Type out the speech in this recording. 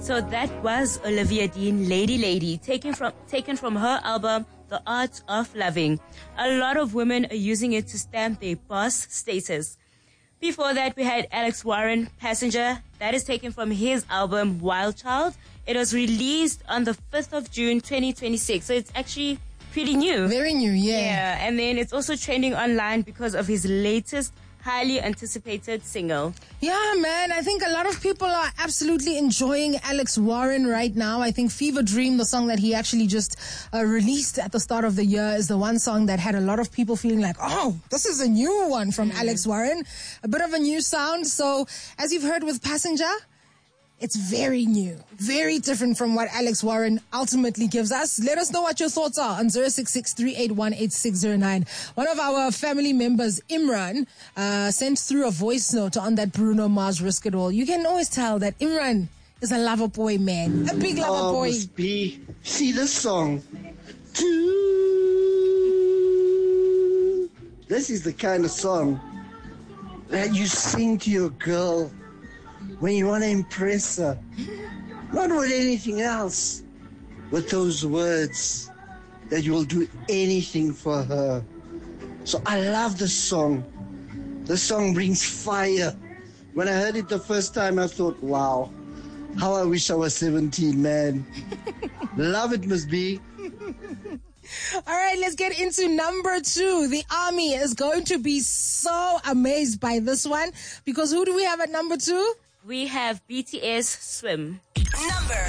So that was Olivia Dean, Lady Lady, taken from her album, The Art of Loving. A lot of women are using it to stamp their boss status. Before that, we had Alex Warren, Passenger. That is taken from his album, Wild Child. It was released on the 5th of June, 2026. So it's actually pretty new. Very new, yeah. Yeah, and then it's also trending online because of his latest highly anticipated single. Yeah, man. I think a lot of people are absolutely enjoying Alex Warren right now. I think Fever Dream, the song that he actually just released at the start of the year, is the one song that had a lot of people feeling like, oh, this is a new one from Alex Warren. A bit of a new sound. So, as you've heard with Passenger, it's very new, very different from what Alex Warren ultimately gives us. Let us know what your thoughts are on 066-381-8609. One of our family members, Imran, sent through a voice note on that Bruno Mars Risk It All. You can always tell that Imran is a lover boy, man. A big lover boy. Must be. See this song? This is the kind of song that you sing to your girl when you want to impress her, not with anything else, with those words that you will do anything for her. So I love this song. The song brings fire. When I heard it the first time, I thought, wow, how I wish I was 17, man. Love it, must be. All right, let's get into number 2. The Army is going to be so amazed by this one because who do we have at number 2? We have BTS Swim. Number